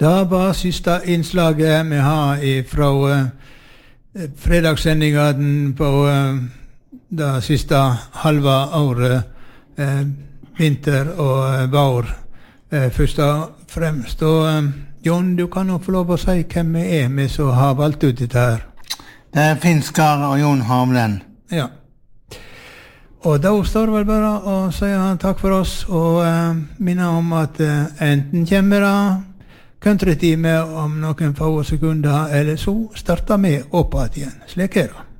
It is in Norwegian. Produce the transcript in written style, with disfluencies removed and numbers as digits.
Det var siste innslaget vi har fra fredagssendingen på det siste halve året, vinter og vår, først og fremst. Og John, du kan jo få lov å si hvem vi som har valgt ut dette her. Det er Finskar og Jon Havlen. Ja. Og da står det vel bare å si takk for oss, og minne om at enten kommer det countrytime om noen få sekunder, eller så starter vi opp igjen. Slik er det.